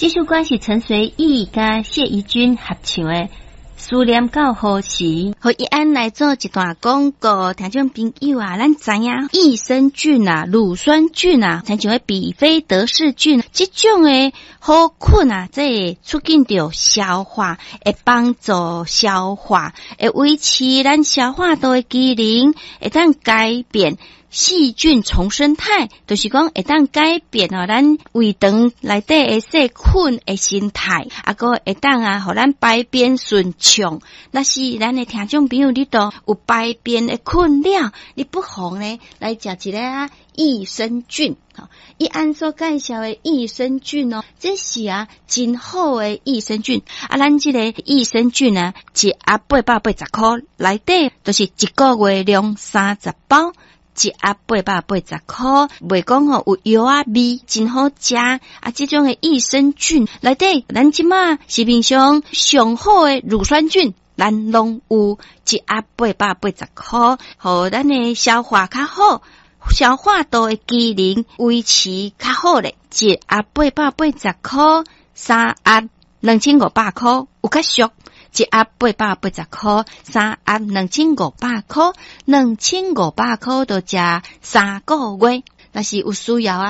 这首歌是陈随意甲谢怡君合唱的。思念到何时？ 和一安来做一段广告，听众朋友啊，咱知影益生菌啊、乳酸菌啊，像像比菲德氏菌，这种的好菌啊，这会促进着消化，会帮助消化，会维持咱消化道的机能，会当改变细菌重生态，就是讲会当改变咱胃肠内底的细菌的生态，个会当互咱排便顺畅。那是咱的听众朋友，你都有排便的困扰，你不妨呢来食一个益生菌。伊按所介绍的益生菌这是真好的益生菌。咱这个益生菌一盒880块，内底就是一个月量30包。一盒880块，袂讲有药味，真好食。这种的益生菌内底，咱即马市面上上好的乳酸菌，咱拢有一盒880块，互咱的消化较好，消化道的机能维持较好咧。一盒880块，3盒2500块，有较俗。一盒880块，3盒2500块，2500块就食3个月。若是有需要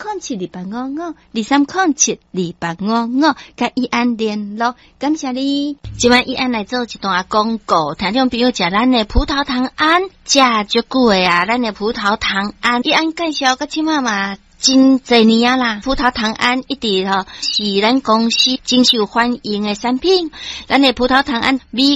23072855，23072855，甲伊安联络，感谢你。今晚伊安来做一段广告，听众朋友食咱的葡萄糖胺，食足久的咱的葡萄糖胺，伊安介绍甲即马嘛。真侪年啦，葡萄糖胺一直是咱公司真受欢迎的产品。咱的葡萄糖胺美